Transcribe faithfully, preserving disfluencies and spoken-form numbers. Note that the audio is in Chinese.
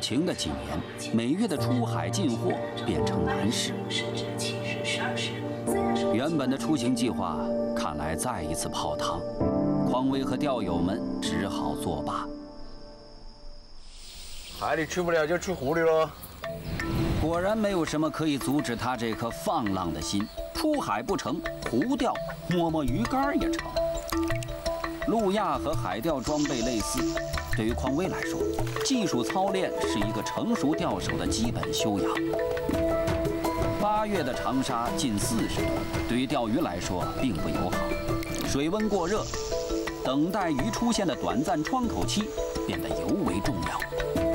情的几年，每月的出海进货变成难事。原本的出行计划看来再一次泡汤，匡威和钓友们只好作罢。 海里去不了就去湖里喽。 果然没有什么可以阻止他这颗放浪的心。出海不成，湖钓摸摸鱼竿也成。路亚和海钓装备类似，对于匡威来说，技术操练是一个成熟钓手的基本修养。八月的长沙近四十度，对于钓鱼来说并不友好，水温过热，等待鱼出现的短暂窗口期变得尤为重要。